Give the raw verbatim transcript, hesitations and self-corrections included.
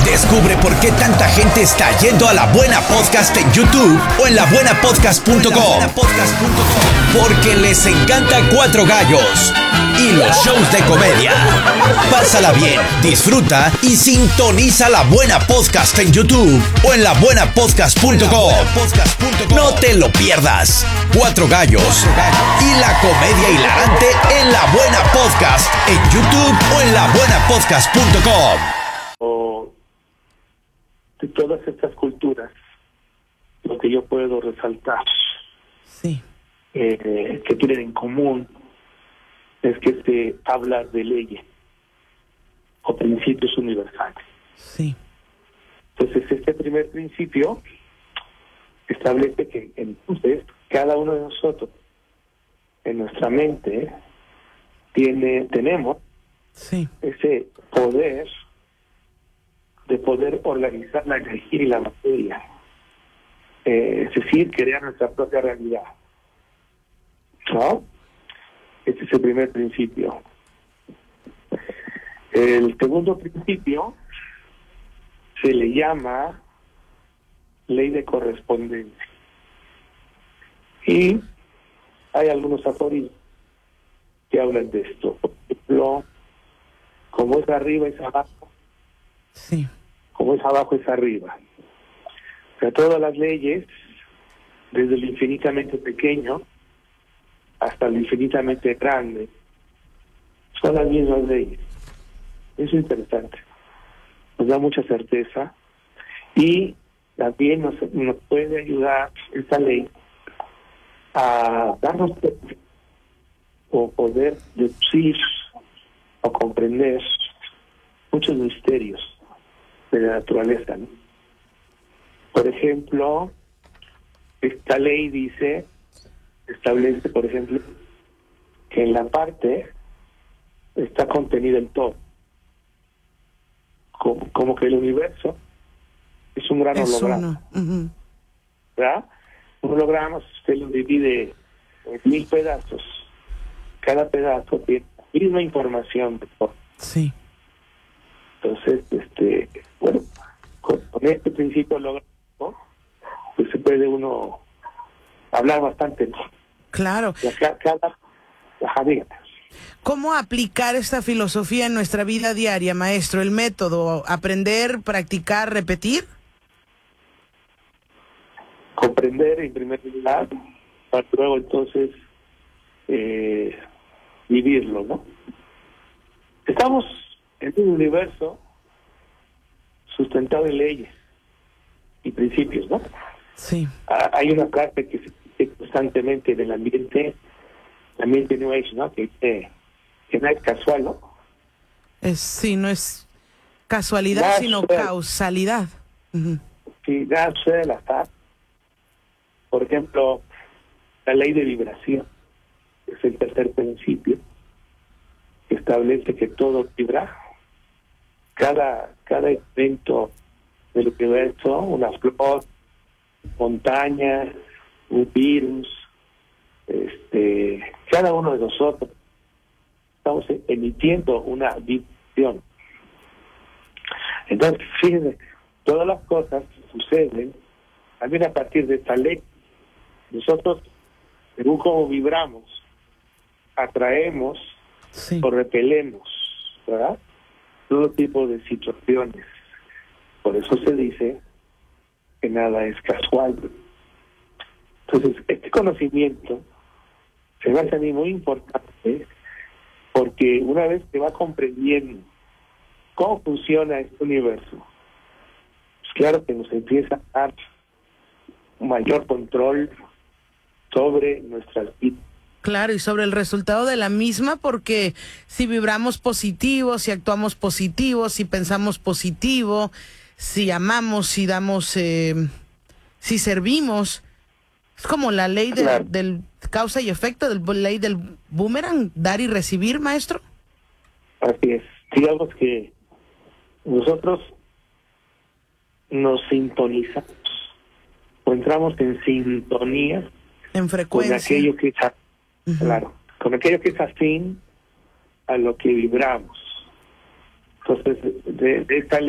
Descubre por qué tanta gente está yendo a La Buena Podcast en YouTube o en la buena podcast punto com. Porque les encanta Cuatro Gallos y los shows de comedia. Pásala bien, disfruta y sintoniza La Buena Podcast en YouTube o en la buena podcast punto com. No te lo pierdas. Cuatro Gallos y la comedia hilarante en La Buena Podcast en YouTube o en la buena podcast punto com. De todas estas culturas, lo que yo puedo resaltar sí. eh, que tienen en común es que se habla de leyes o principios universales. Sí. Entonces, este primer principio establece que entonces cada uno de nosotros en nuestra mente tiene tenemos sí. ese poder de poder organizar la energía y la materia, eh, es decir, crear nuestra propia realidad, ¿no? Este es el primer principio. El segundo principio se le llama ley de correspondencia, y hay algunos aforismos que hablan de esto. Por ejemplo, como es arriba es abajo, sí. como es abajo es arriba. O sea, todas las leyes, desde lo infinitamente pequeño hasta lo infinitamente grande, son las mismas leyes. Eso es interesante. Nos da mucha certeza y también nos, nos puede ayudar esta ley a darnos o poder deducir o comprender muchos misterios de la naturaleza, ¿no? Por ejemplo, esta ley dice, establece, por ejemplo, que en la parte está contenido el todo, como, como que el universo es un gran es holograma, uno. Uh-huh. ¿verdad? Un holograma usted lo divide en mil pedazos, cada pedazo tiene la misma información de todo. Sí. Entonces, este, bueno, con, con este principio logrático, pues se puede uno hablar bastante, ¿no? Claro. Y acá, cada, ajá, dígame. ¿Cómo aplicar esta filosofía en nuestra vida diaria, maestro? ¿El método? ¿Aprender, practicar, repetir? Comprender en primer lugar, para luego entonces eh, vivirlo, ¿no? Estamos en un universo sustentado en leyes y principios, ¿no? Sí. Ah, hay una frase que se dice constantemente en el ambiente, el ambiente New Age, ¿no? Que dice que no es casual, ¿no? Es, sí, no es casualidad, Nada sino sucede. causalidad. Uh-huh. Sí, nada sucede al azar. Por ejemplo, la ley de vibración es el tercer principio que establece que todo vibra. Cada, cada evento del universo, una flor, montañas, un virus, este, cada uno de nosotros estamos emitiendo una vibración. Entonces, fíjense, todas las cosas suceden también a partir de esta ley. Nosotros, según cómo vibramos, atraemos sí. o repelemos, ¿verdad? Todo tipo de situaciones. Por eso se dice que nada es casual. Entonces, este conocimiento se me hace a mí muy importante, porque una vez que va comprendiendo cómo funciona este universo, pues claro que nos empieza a dar un mayor control sobre nuestras vidas. Claro, y sobre el resultado de la misma, porque si vibramos positivo, si actuamos positivo, si pensamos positivo, si amamos, si damos, eh, si servimos, es como la ley del, Claro. del causa y efecto, del ley del boomerang, dar y recibir, maestro. Así es. Digamos que nosotros nos sintonizamos o entramos en sintonía En con frecuencia. aquello que es, Uh-huh. claro, con aquello que es afín a lo que vibramos. Entonces, de, de esta